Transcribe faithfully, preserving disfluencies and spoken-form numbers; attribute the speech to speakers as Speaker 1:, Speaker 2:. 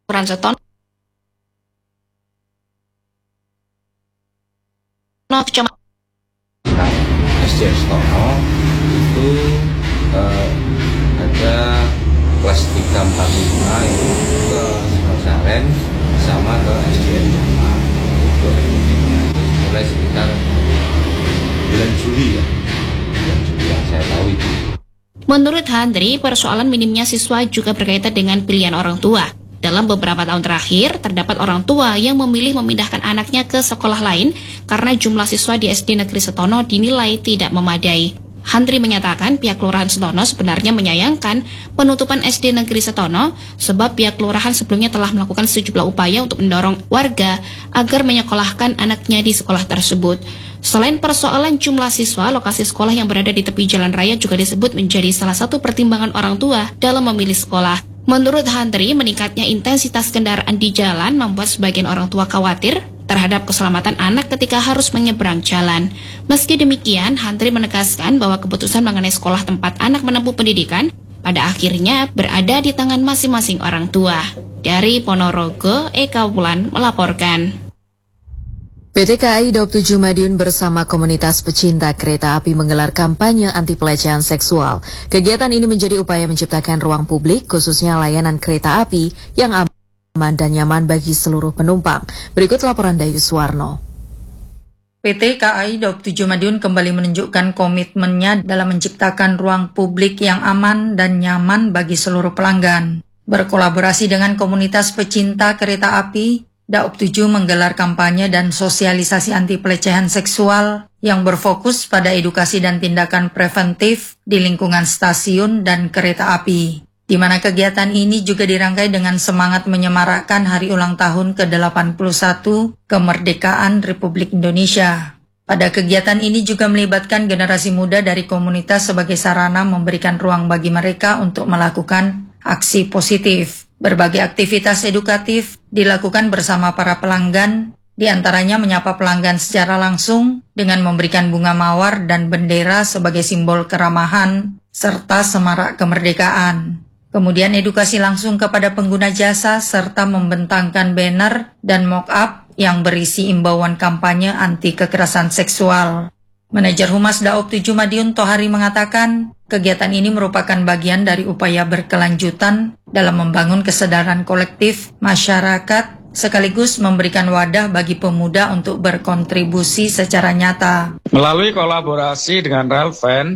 Speaker 1: Kelurahan Setono, Kecamatan
Speaker 2: S D Setono itu eh, ada kelas tiga empat lima itu ke Saren sama ke S D N Nyaman. Itu mulai sekitar bulan Juli ya, bulan Juli yang saya tahu itu.
Speaker 1: Menurut Handri, persoalan minimnya siswa juga berkaitan dengan pilihan orang tua. Dalam beberapa tahun terakhir, terdapat orang tua yang memilih memindahkan anaknya ke sekolah lain karena jumlah siswa di S D Negeri Setono dinilai tidak memadai. Handri menyatakan pihak Kelurahan Setono sebenarnya menyayangkan penutupan S D Negeri Setono sebab pihak Kelurahan sebelumnya telah melakukan sejumlah upaya untuk mendorong warga agar menyekolahkan anaknya di sekolah tersebut. Selain persoalan jumlah siswa, lokasi sekolah yang berada di tepi jalan raya juga disebut menjadi salah satu pertimbangan orang tua dalam memilih sekolah. Menurut Handri, meningkatnya intensitas kendaraan di jalan membuat sebagian orang tua khawatir terhadap keselamatan anak ketika harus menyeberang jalan. Meski demikian, Handri menegaskan bahwa keputusan mengenai sekolah tempat anak menempuh pendidikan pada akhirnya berada di tangan masing-masing orang tua. Dari Ponorogo, Eka Wulan melaporkan.
Speaker 3: P T K A I Daob tujuh Madiun bersama komunitas pecinta kereta api menggelar kampanye anti pelecehan seksual. Kegiatan ini menjadi upaya menciptakan ruang publik, khususnya layanan kereta api yang aman dan nyaman bagi seluruh penumpang. Berikut laporan Dayu Suwarno.
Speaker 4: P T K A I Daob tujuh Madiun kembali menunjukkan komitmennya dalam menciptakan ruang publik yang aman dan nyaman bagi seluruh pelanggan. Berkolaborasi dengan komunitas pecinta kereta api, Daob tujuh menggelar kampanye dan sosialisasi anti pelecehan seksual yang berfokus pada edukasi dan tindakan preventif di lingkungan stasiun dan kereta api, di mana kegiatan ini juga dirangkai dengan semangat menyemarakkan hari ulang tahun ke delapan puluh satu kemerdekaan Republik Indonesia. Pada kegiatan ini juga melibatkan generasi muda dari komunitas sebagai sarana memberikan ruang bagi mereka untuk melakukan aksi positif. Berbagai aktivitas edukatif dilakukan bersama para pelanggan, di antaranya menyapa pelanggan secara langsung dengan memberikan bunga mawar dan bendera sebagai simbol keramahan serta semarak kemerdekaan. Kemudian edukasi langsung kepada pengguna jasa serta membentangkan banner dan mock-up yang berisi imbauan kampanye anti kekerasan seksual. Manajer Humas Daob tujuh Madiun Tohari mengatakan, kegiatan ini merupakan bagian dari upaya berkelanjutan dalam membangun kesadaran kolektif masyarakat sekaligus memberikan wadah bagi pemuda untuk berkontribusi secara nyata.
Speaker 5: Melalui kolaborasi dengan Relven,